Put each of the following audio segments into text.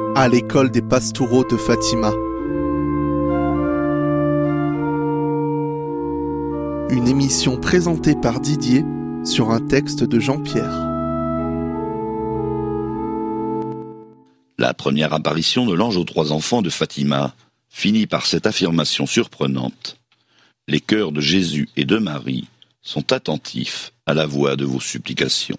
à l'école des Pastoureaux de Fatima. Une émission présentée par Didier sur un texte de Jean-Pierre. La première apparition de l'ange aux 3 enfants de Fatima finit par cette affirmation surprenante. Les cœurs de Jésus et de Marie sont attentifs à la voix de vos supplications.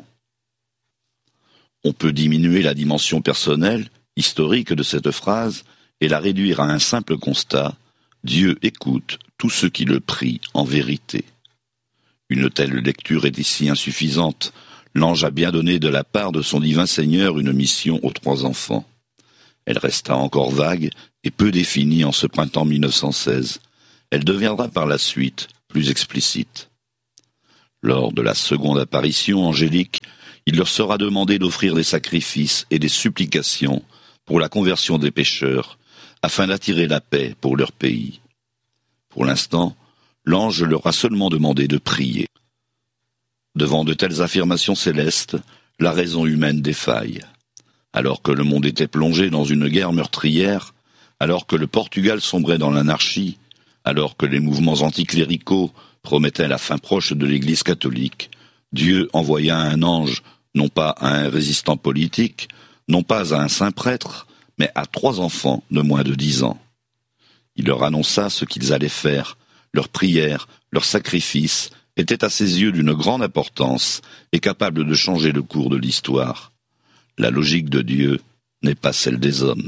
On peut diminuer la dimension personnelle, historique de cette phrase et la réduire à un simple constat. Dieu écoute tous ceux qui le prient en vérité. Une telle lecture est ici insuffisante. L'ange a bien donné de la part de son divin Seigneur une mission aux 3 enfants. Elle resta encore vague et peu définie en ce printemps 1916. Elle deviendra par la suite plus explicite. Lors de la seconde apparition angélique, il leur sera demandé d'offrir des sacrifices et des supplications pour la conversion des pécheurs, afin d'attirer la paix pour leur pays. Pour l'instant, l'ange leur a seulement demandé de prier. Devant de telles affirmations célestes, la raison humaine défaille. Alors que le monde était plongé dans une guerre meurtrière, alors que le Portugal sombrait dans l'anarchie, alors que les mouvements anticléricaux promettaient la fin proche de l'Église catholique, Dieu envoya un ange, non pas à un résistant politique, non pas à un saint prêtre, mais à 3 enfants de moins de 10 ans. Il leur annonça ce qu'ils allaient faire. Leurs prières, leurs sacrifices étaient à ses yeux d'une grande importance et capables de changer le cours de l'histoire. La logique de Dieu n'est pas celle des hommes.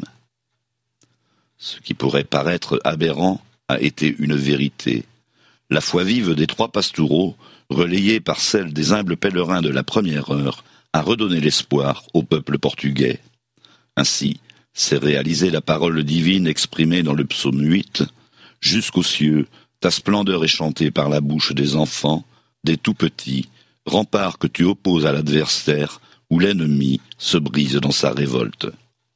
Ce qui pourrait paraître aberrant a été une vérité. La foi vive des 3 pastoureaux, relayée par celle des humbles pèlerins de la première heure, a redonné l'espoir au peuple portugais. Ainsi, s'est réalisée la parole divine exprimée dans le psaume 8. « Jusqu'aux cieux, ta splendeur est chantée par la bouche des enfants, des tout-petits, rempart que tu opposes à l'adversaire, où l'ennemi se brise dans sa révolte. »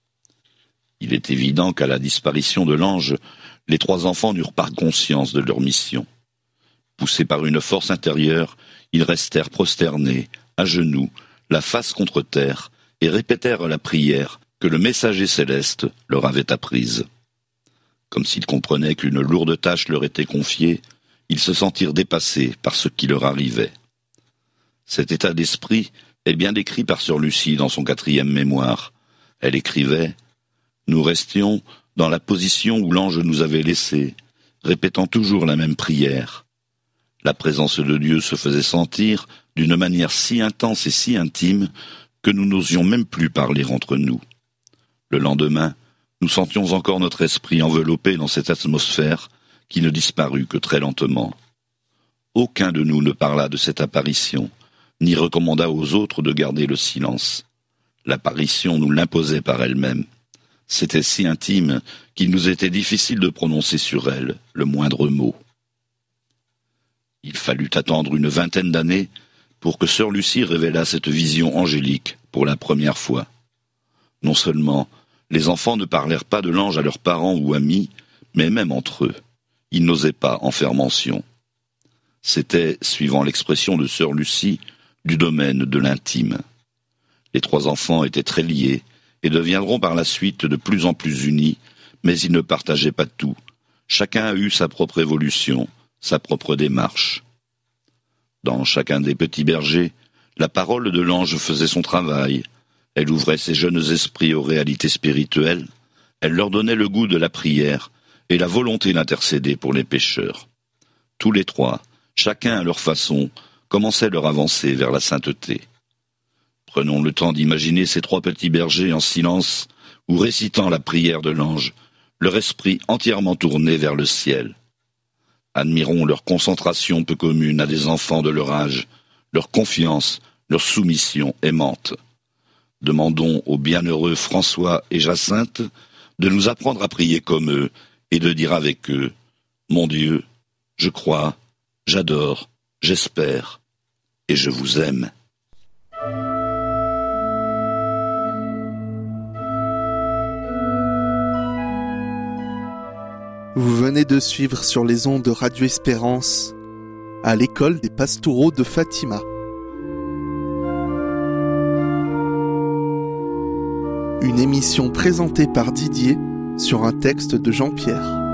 Il est évident qu'à la disparition de l'ange, les 3 enfants n'eurent pas conscience de leur mission. Poussés par une force intérieure, ils restèrent prosternés, à genoux, la face contre terre, et répétèrent la prière que le messager céleste leur avait apprise. Comme s'ils comprenaient qu'une lourde tâche leur était confiée, ils se sentirent dépassés par ce qui leur arrivait. Cet état d'esprit est bien décrit par sœur Lucie dans son 4e mémoire. Elle écrivait « Nous restions dans la position où l'ange nous avait laissés, répétant toujours la même prière. La présence de Dieu se faisait sentir d'une manière si intense et si intime que nous n'osions même plus parler entre nous. Le lendemain, nous sentions encore notre esprit enveloppé dans cette atmosphère qui ne disparut que très lentement. Aucun de nous ne parla de cette apparition, ni recommanda aux autres de garder le silence. L'apparition nous l'imposait par elle-même. C'était si intime qu'il nous était difficile de prononcer sur elle le moindre mot. Il fallut attendre une 20aine d'années pour que sœur Lucie révélât cette vision angélique pour la première fois. Non seulement les enfants ne parlèrent pas de l'ange à leurs parents ou amis, mais même entre eux. Ils n'osaient pas en faire mention. C'était, suivant l'expression de sœur Lucie, du domaine de l'intime. Les 3 enfants étaient très liés et deviendront par la suite de plus en plus unis, mais ils ne partageaient pas tout. Chacun a eu sa propre évolution, sa propre démarche. Dans chacun des petits bergers, la parole de l'ange faisait son travail. Elle ouvrait ses jeunes esprits aux réalités spirituelles. Elle leur donnait le goût de la prière et la volonté d'intercéder pour les pécheurs. Tous les 3, chacun à leur façon, commençaient leur avancée vers la sainteté. Prenons le temps d'imaginer ces 3 petits bergers en silence ou récitant la prière de l'ange, leur esprit entièrement tourné vers le ciel. Admirons leur concentration peu commune à des enfants de leur âge, leur confiance, leur soumission aimante. Demandons aux bienheureux François et Jacinthe de nous apprendre à prier comme eux et de dire avec eux « Mon Dieu, je crois, j'adore, j'espère et je vous aime. » Vous venez de suivre sur les ondes de Radio Espérance à l'école des Pastoureaux de Fatima. Une émission présentée par Didier sur un texte de Jean-Pierre.